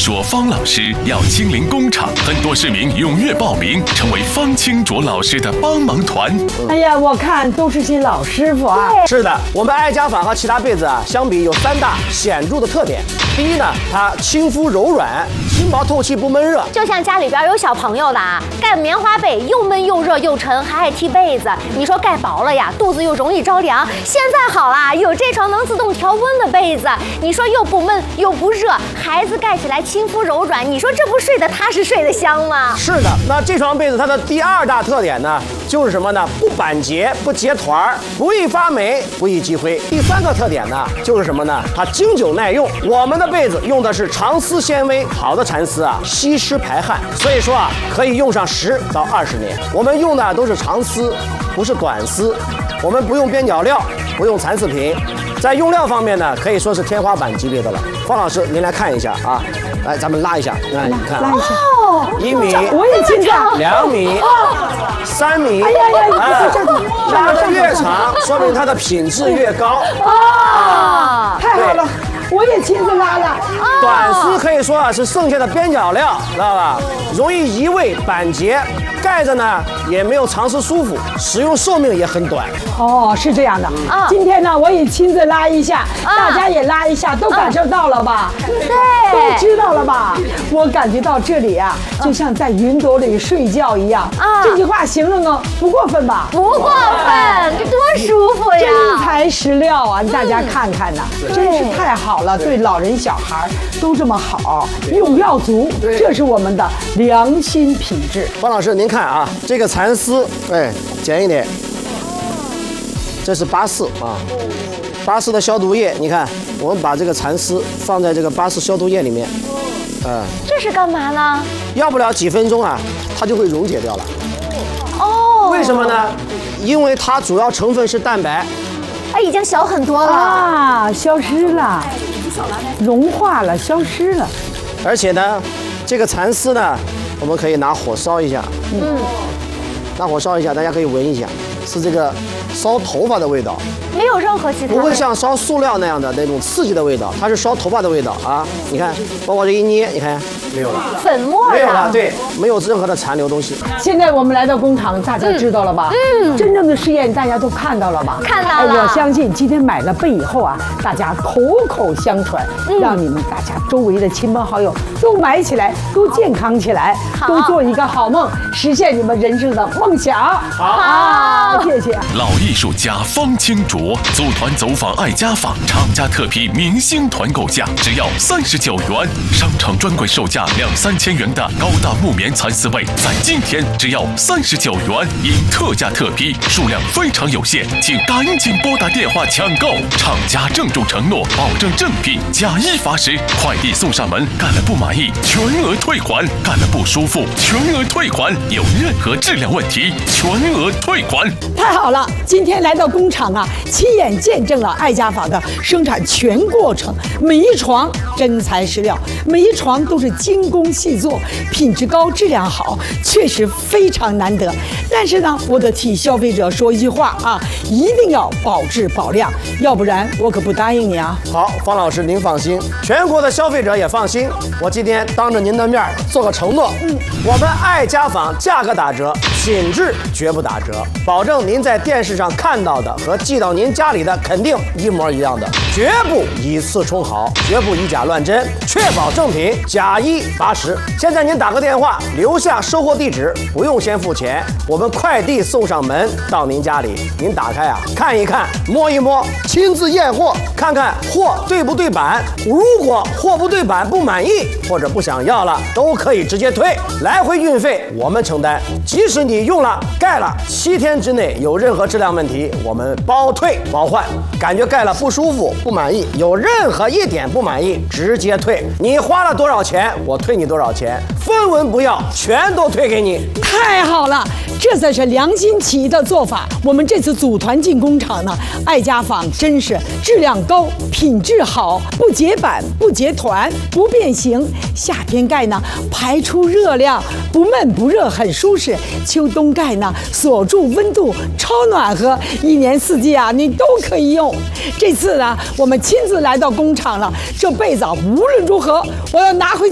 说方老师要亲临工厂，很多市民踊跃报名，成为方清卓老师的帮忙团。 哎呀，我看都是些老师傅啊。 是的，我们爱家纺和其他被子啊相比有3大显著的特点。第一呢，它亲肤柔软，轻薄透气，不闷热。 就像家里边有小朋友的啊，盖棉花被又闷又热又沉，还爱踢被子。你说盖薄了呀，肚子又容易着凉。现在好啦，有这床能自动调温的被子，你说又不闷又不热，孩子盖起来亲肤柔软，你说这不睡得踏实睡得香吗？ 是的，那这床被子它的第2大特点呢，就是什么呢？不板结，不结团，不易发霉，不易积灰。第3个特点呢，就是什么呢？它经久耐用。我们的被子用的是长丝纤维，好的蚕丝啊，吸湿排汗，所以说啊，可以用上10到20年。我们用的都是长丝，不是短丝。我们不用边角料，不用蚕丝品，在用料方面呢，可以说是天花板级别的了。方老师，您来看一下啊，来，咱们拉一下，来，你看， 拉一下。 1米， 我也亲着 2米，3米， 哎呀呀， 拉得越长，说明它的品质越高。 啊，太好了，我也亲自拉了。 短丝可以说啊是剩下的边角料，知道吧？容易移位板结，盖着呢也没有长时舒服，使用寿命也很短。 哦，是这样的。今天呢，我也亲自拉一下，大家也拉一下，都感受到了吧？ 对， 都知道了吧？我感觉到这里啊，就像在云朵里睡觉一样。这句话形容呢不过分吧？ 不过分，这多舒服呀！ 真材实料啊！大家看看呐，真是太好了，对老人小孩都这么好，用料足，这是我们的良心品质。 方老师，您看啊，这个蚕丝，哎，剪一点，这是巴氏啊，巴氏的消毒液，你看，我们把这个蚕丝放在这个巴氏消毒液里面， 这是干嘛呢？ 要不了几分钟啊，它就会溶解掉了。 哦， 为什么呢？因为它主要成分是蛋白。 哎，已经小很多了啊，消失了，融化了，消失了。 而且呢，这个蚕丝呢，我们可以拿火烧一下，拿火烧一下，大家可以闻一下，是这个烧头发的味道， 没有任何其他， 不会像烧塑料那样的那种刺激的味道，它是烧头发的味道啊！你看，包括这一捏，你看没有了， 粉末没有了，对，没有任何的残留东西。 现在我们来到工厂，大家知道了吧？真正的试验大家都看到了吧？ 看到了。 我相信今天买了被以后啊，大家口口相传，让你们大家周围的亲朋好友都买起来，都健康起来，都做一个好梦，实现你们人生的梦想。好，谢谢。 老艺术家方清卓组团走访爱家纺，厂家特批明星团购价只要39元，商场专柜售价2、3千元的高大木棉蚕丝被，在今天只要39元，因特价特批，数量非常有限，请赶紧拨打电话抢购。厂家郑重承诺，保证正品，假一罚10，快递送上门，干了不满意全额退款，干了不舒服全额退款，有任何质量问题全额退款。 太好了，今天来到工厂啊，亲眼见证了爱家纺的生产全过程，每一床真材实料，每一床都是精工细作，品质高，质量好，确实非常难得。但是呢，我得替消费者说一句话啊，一定要保质保量，要不然我可不答应你啊。 好，方老师您放心，全国的消费者也放心。我今天当着您的面做个承诺，我们爱家纺价格打折，品质绝不打折，保证您在电视上看到的和寄到您家里的肯定一模一样的，绝不以次充好，绝不以假乱真，确保正品，假一罚10。现在您打个电话，留下收货地址，不用先付钱，我们快递送上门到您家里，您打开啊，看一看，摸一摸，亲自验货，看看货对不对版。如果货不对版不满意或者不想要了，都可以直接退，来回运费我们承担。即使你用了盖了7天之内有任何质量问题，我们包退包换。感觉盖了不舒服不满意，有任何一点不满意直接退，你花了多少钱我退你多少钱，分文不要，全都退给你。 太好了，这才是良心企业的做法。我们这次组团进工厂呢，爱家纺真是质量高，品质好，不结板不结团不变形，夏天盖呢排出热量，不闷不热很舒适，秋冬盖呢锁住温度超暖和，一年四季啊你都可以用。这次呢我们亲自来到工厂了，这被子无论如何我要拿回